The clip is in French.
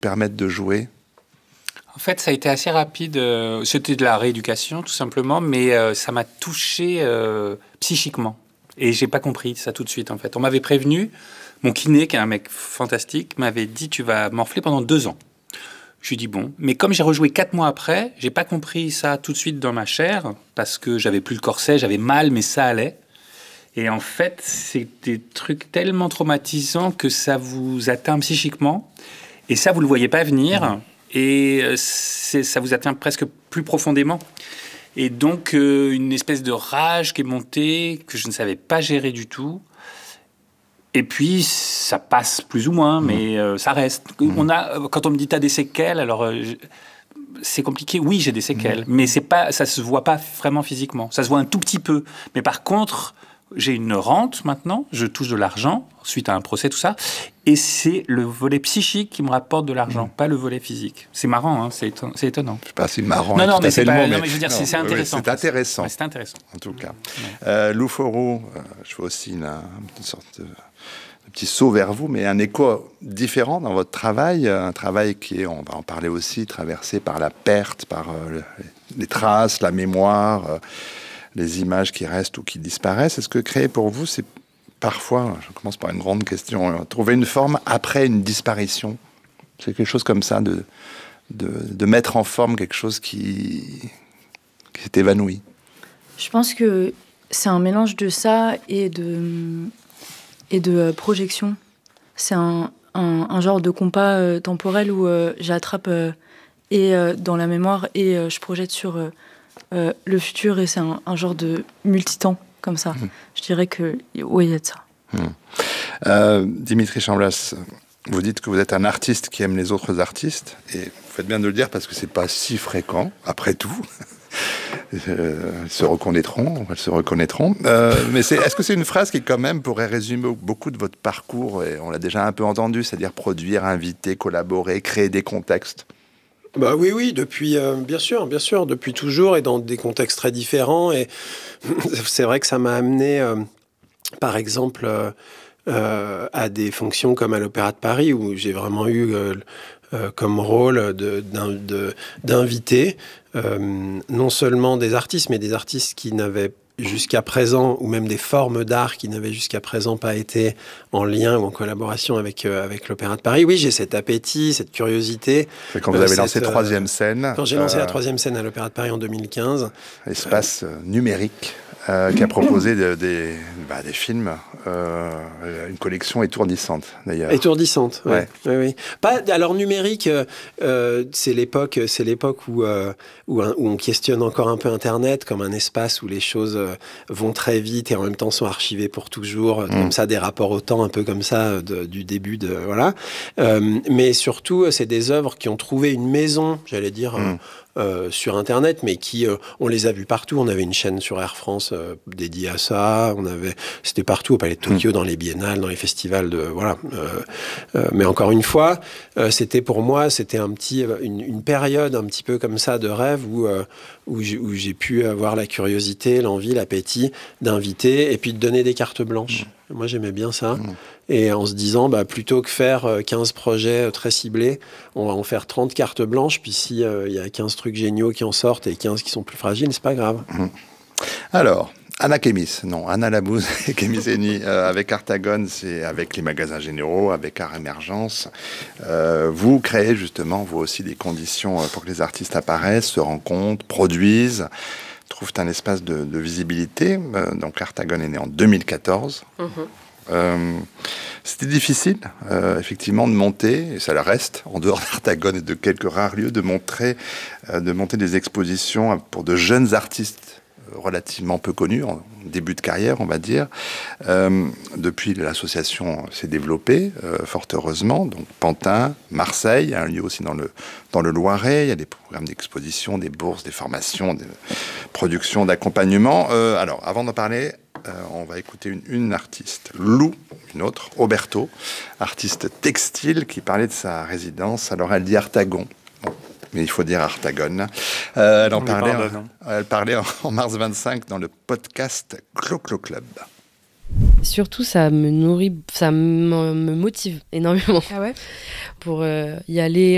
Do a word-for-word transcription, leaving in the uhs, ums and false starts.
permettre de jouer ? En fait, ça a été assez rapide. Euh, c'était de la rééducation, tout simplement, mais euh, ça m'a touché euh, psychiquement. Et j'ai pas compris ça tout de suite, en fait. On m'avait prévenu, mon kiné, qui est un mec fantastique, m'avait dit « tu vas morfler pendant deux ans ». Je lui ai dit « bon ». Mais comme j'ai rejoué quatre mois après, j'ai pas compris ça tout de suite dans ma chair, parce que j'avais plus le corset, j'avais mal, mais ça allait. Et en fait, c'est des trucs tellement traumatisants que ça vous atteint psychiquement. Et ça, vous le voyez pas venir. Mmh. Et c'est, ça vous atteint presque plus profondément. Et donc, euh, une espèce de rage qui est montée, que je ne savais pas gérer du tout. Et puis, ça passe plus ou moins, mais euh, ça reste. Mmh. On a, quand on me dit « t'as des séquelles », alors euh, je, c'est compliqué. Oui, j'ai des séquelles, mmh. mais c'est pas, ça ne se voit pas vraiment physiquement. Ça se voit un tout petit peu. Mais par contre, j'ai une rente maintenant, je touche de l'argent, suite à un procès, tout ça. Et c'est le volet psychique qui me rapporte de l'argent, mmh. pas le volet physique. C'est marrant, hein, c'est, éton- c'est étonnant. Je ne sais pas si marrant non, est non, tout mais à fait c'est le pas, mot. Non, mais, mais je veux dire, non, c'est, c'est intéressant. Oui, c'est intéressant. Ouais, c'est intéressant. En tout cas. Mmh. Euh, Lou Foreau, euh, je fais aussi une, une sorte de, de petit saut vers vous, mais un écho différent dans votre travail. Un travail qui est, on va en parler aussi, traversé par la perte, par euh, le, les traces, la mémoire... Euh, les images qui restent ou qui disparaissent. Est-ce que créer pour vous, c'est parfois, je commence par une grande question, trouver une forme après une disparition ? C'est quelque chose comme ça, de, de, de mettre en forme quelque chose qui, qui s'est évanoui. Je pense que c'est un mélange de ça et de, et de projection. C'est un, un, un genre de compas euh, temporel où euh, j'attrape euh, et euh, dans la mémoire et euh, je projette sur... Euh, Euh, le futur, et c'est un, un genre de multitemps comme ça. Mmh. Je dirais que oui, il y a de ça. Mmh. Euh, Dimitri Chamblas, vous dites que vous êtes un artiste qui aime les autres artistes, et vous faites bien de le dire parce que c'est pas si fréquent, après tout. euh, ils se reconnaîtront, elles se reconnaîtront. Euh, mais c'est, est-ce que c'est une phrase qui, quand même, pourrait résumer beaucoup de votre parcours, et on l'a déjà un peu entendu, c'est-à-dire produire, inviter, collaborer, créer des contextes ? Bah oui, oui, depuis, euh, bien sûr, bien sûr, depuis toujours et dans des contextes très différents. Et c'est vrai que ça m'a amené, euh, par exemple, euh, euh, à des fonctions comme à l'Opéra de Paris, où j'ai vraiment eu euh, euh, comme rôle de, d'un, de, d'inviter euh, non seulement des artistes, mais des artistes qui n'avaient jusqu'à présent, ou même des formes d'art qui n'avaient jusqu'à présent pas été en lien ou en collaboration avec, euh, avec l'Opéra de Paris. Oui, j'ai cet appétit, cette curiosité. C'est quand vous euh, avez lancé cette, Troisième Scène. Quand j'ai lancé euh, la Troisième Scène à l'Opéra de Paris en deux mille quinze. Espace euh, numérique euh, qui a proposé de, de, bah, des films, euh, une collection étourdissante d'ailleurs. Étourdissante, oui. Ouais. Oui, oui. Pas, alors numérique, euh, c'est l'époque, c'est l'époque où, euh, où, un, où on questionne encore un peu Internet comme un espace où les choses euh, vont très vite et en même temps sont archivées pour toujours, mmh. comme ça, des rapports au temps un peu comme ça de, du début de voilà. Euh, mais surtout, c'est des œuvres qui ont trouvé une maison, j'allais dire. Mmh. Euh, sur Internet, mais qui, euh, on les a vus partout. On avait une chaîne sur Air France euh, dédiée à ça. On avait, c'était partout au Palais de Tokyo, mmh. dans les biennales, dans les festivals de, voilà. Euh, euh, mais encore une fois, euh, c'était pour moi, c'était un petit, une, une période un petit peu comme ça de rêve où, euh, où, j'ai, où j'ai pu avoir la curiosité, l'envie, l'appétit d'inviter et puis de donner des cartes blanches. Mmh. Moi, j'aimais bien ça. Mmh. Et en se disant, bah, plutôt que faire quinze projets très ciblés, on va en faire trente cartes blanches. Puis s'il euh, y a quinze trucs géniaux qui en sortent et quinze qui sont plus fragiles, c'est pas grave. Mmh. Alors, Anna Kémis, non, Anna Labouze et Kémis Eni, euh, avec Artagone, c'est avec les magasins généraux, avec Art Émergence. Euh, vous créez justement, vous aussi, des conditions pour que les artistes apparaissent, se rencontrent, produisent, trouvent un espace de, de visibilité. Euh, donc Artagone est né en deux mille quatorze. Mmh. Euh, c'était difficile, euh, effectivement, de monter, et ça le reste, en dehors d'Artagone et de quelques rares lieux, de, montrer, euh, de monter des expositions pour de jeunes artistes relativement peu connus, en début de carrière, on va dire. Euh, depuis, l'association s'est développée, euh, fort heureusement. Donc, Pantin, Marseille, un lieu aussi dans le, dans le Loiret. Il y a des programmes d'exposition, des bourses, des formations, des productions, d'accompagnement. Euh, alors, avant d'en parler, euh, on va écouter une, une artiste, Lou, une autre, Auberto, artiste textile, qui parlait de sa résidence. Alors, elle dit Artagon. Bon. Mais il faut dire Artagone. Euh, elle en parlait, en, elle parlait en, en mars vingt-cinq dans le podcast Clo-Clo Club. Surtout, ça me nourrit, ça me, me motive énormément. Ah ouais ? Pour euh, y aller